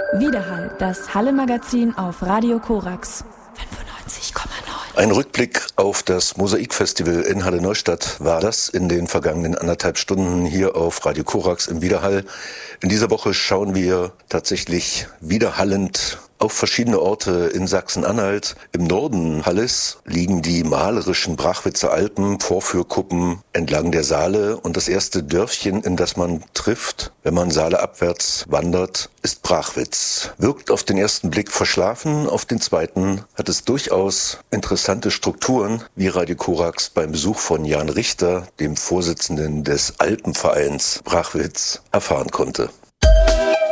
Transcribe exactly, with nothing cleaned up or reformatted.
Widerhall, das Halle-Magazin auf Radio Korax fünfundneunzig Komma neun. Ein Rückblick auf das Mosaikfestival in Halle-Neustadt war das in den vergangenen anderthalb Stunden hier auf Radio Korax im Widerhall. In dieser Woche schauen wir tatsächlich widerhallend auf verschiedene Orte in Sachsen-Anhalt. Im Norden Halles liegen die malerischen Brachwitzer Alpen, Vorführkuppen entlang der Saale. Und das erste Dörfchen, in das man trifft, wenn man Saale abwärts wandert, ist Brachwitz. Wirkt auf den ersten Blick verschlafen, auf den zweiten hat es durchaus interessante Strukturen, wie Radio Korax beim Besuch von Jan Richter, dem Vorsitzenden des Alpenvereins Brachwitz, erfahren konnte.